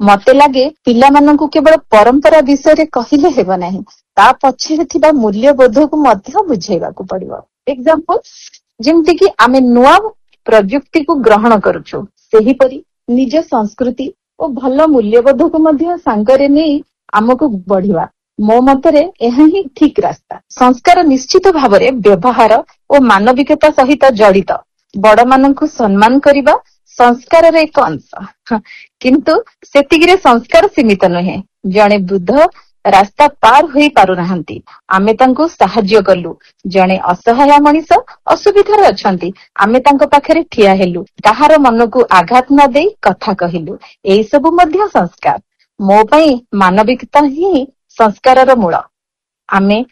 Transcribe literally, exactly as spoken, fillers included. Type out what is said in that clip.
मते लगे पिलामानंकु केवल परंपरा विषय कहले हेबा नहीं, ता पछरे थिबा मूल्यबोध को मध्य बुझेबाकू पड़िबो। एग्जांपल जेमति कि आमे नुआ प्रयुक्ति को ग्रहण करूछु, सेही परी निज संस्कृति और भल मूल्यबोध को मध्य सांगरे नहीं आमको बढ़िवा। मो मतरे यह ही ठीक रास्ता। संस्कार निश्चित भावरे व्यवहार और मानविकता सहित जड़ित। बड़ मानंकु सम्मान करिबा संस्कार एक अंश, किंतु सेतिगिरे संस्कार सीमित नुहे। जणे वृद्ध रास्ता पार होई पारु नाहंती, आमे तांको सहाय्य कलु। जणे असहाय मनीष असुविधार अछंती, आमे तांको पाखरे ठिया हेलु। काहार मनकु आघात न देई कथा कहिलु। एई सबु मध्य संस्कार। मो पई मानविकता ही संस्कारर मूल। आमे